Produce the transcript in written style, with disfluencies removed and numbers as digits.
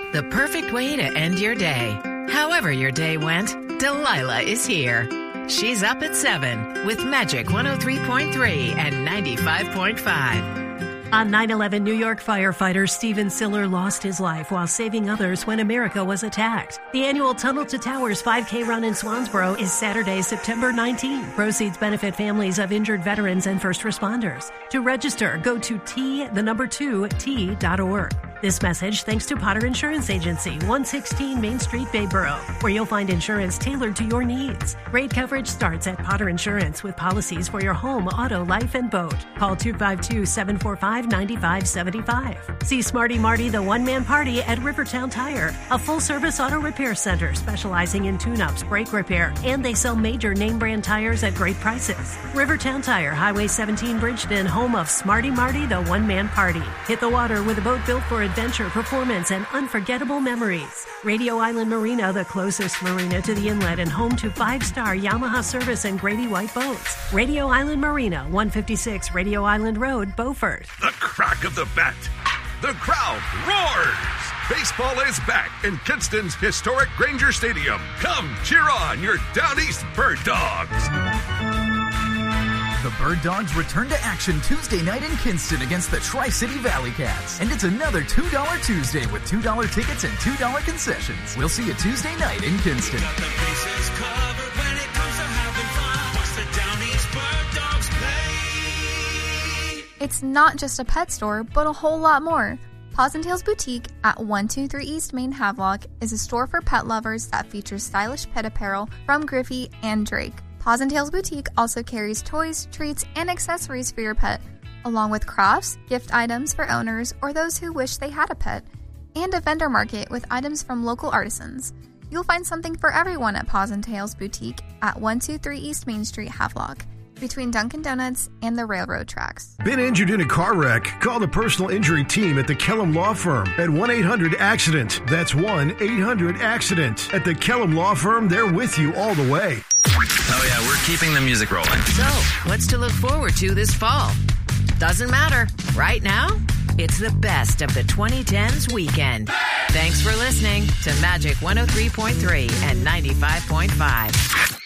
the perfect way to end your day. However your day went, Delilah is here. She's up at 7 with Magic 103.3 and 95.5. On 9/11, New York firefighter Stephen Siller lost his life while saving others when America was attacked. The annual Tunnel to Towers 5K run in Swansboro is Saturday, September 19. Proceeds benefit families of injured veterans and first responders. To register, go to T2T.org. This message thanks to Potter Insurance Agency, 116 Main Street, Bayboro, where you'll find insurance tailored to your needs. Great coverage starts at Potter Insurance with policies for your home, auto, life, and boat. Call 252-745-9575. See Smarty Marty, the one-man party at Rivertown Tire, a full-service auto repair center specializing in tune-ups, brake repair, and they sell major name-brand tires at great prices. Rivertown Tire, Highway 17, Bridgeton, home of Smarty Marty, the one-man party. Hit the water with a boat built for adventure, performance, and unforgettable memories. Radio Island Marina, the closest marina to the inlet and home to 5-star Yamaha service and Grady White boats. Radio Island Marina, 156 Radio Island Road, Beaufort. The crack of the bat. The crowd roars. Baseball is back in Kinston's historic Granger Stadium. Come cheer on your Down East Bird Dogs. The Bird Dogs return to action Tuesday night in Kinston against the Tri-City Valley Cats. And it's another $2 Tuesday with $2 tickets and $2 concessions. We'll see you Tuesday night in Kinston. It's not just a pet store, but a whole lot more. Paws and Tails Boutique at 123 East Main Havelock is a store for pet lovers that features stylish pet apparel from Griffey and Drake. Paws and Tails Boutique also carries toys, treats, and accessories for your pet, along with crafts, gift items for owners or those who wish they had a pet, and a vendor market with items from local artisans. You'll find something for everyone at Paws and Tails Boutique at 123 East Main Street, Havelock, between Dunkin' Donuts and the railroad tracks. Been injured in a car wreck? Call the personal injury team at the Kellum Law Firm at 1-800-ACCIDENT. That's 1-800-ACCIDENT. At the Kellum Law Firm, they're with you all the way. Oh yeah, we're keeping the music rolling. So, what's to look forward to this fall? Doesn't matter. Right now, it's the best of the 2010s weekend. Thanks for listening to Magic 103.3 and 95.5.